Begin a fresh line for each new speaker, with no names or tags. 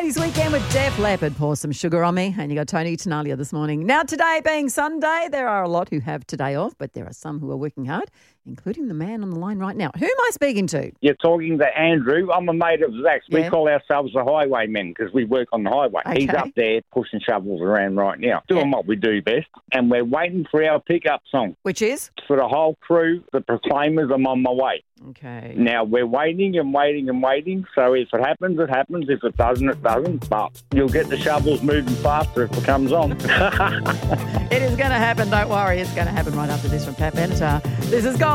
Ladies Weekend with Def Leppard. Pour some sugar on me. And you got Tony Tenalia this morning. Now, today being Sunday, there are a lot who have today off, but there are some who are working hard, including the man on the line right now. Who am I speaking to?
You're talking to Andrew. I'm a mate of Zach's.
Yeah.
We call ourselves the highwaymen because we work on the highway.
Okay.
He's up there pushing shovels around right now, doing what we do best. And we're waiting for our pickup song.
Which is?
For the whole crew, the Proclaimers, I'm on my way.
Okay.
Now, we're waiting and waiting and waiting. So if it happens, it happens. If it doesn't, it doesn't. But you'll get the shovels moving faster if it comes on.
It is going to happen. Don't worry. It's going to happen right after this from Pat Benatar. This is Gold.